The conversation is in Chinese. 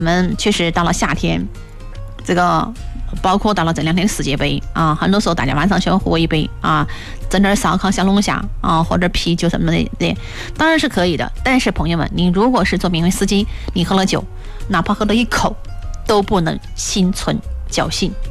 们确实到了夏天，这个包括到了这2天的世界杯啊，很多时候大家晚上喜欢喝一杯啊，整点烧烤小龙虾啊，或者啤酒什么的，当然是可以的。但是朋友们，你如果是做免费司机，你喝了酒，哪怕喝了1口，都不能心存侥幸。